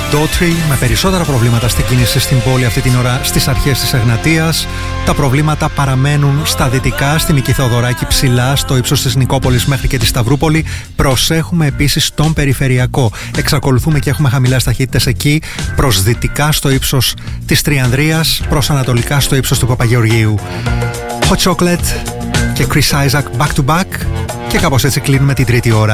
Daughtry με περισσότερα προβλήματα στην κίνηση στην πόλη αυτή την ώρα στις αρχές της Εγνατίας. Τα προβλήματα παραμένουν στα δυτικά, στη Μική Θεοδωράκη ψηλά, στο ύψος της Νικόπολης μέχρι και τη Σταυρούπολη. Προσέχουμε επίσης τον περιφερειακό. Εξακολουθούμε και έχουμε χαμηλές ταχύτητες εκεί, προς δυτικά στο ύψος της Τριανδρίας, προς ανατολικά στο ύψος του Παπαγεωργίου. Hot Chocolate και Chris Isaak back to back και κάπως έτσι κλείνουμε την τρίτη ώρα.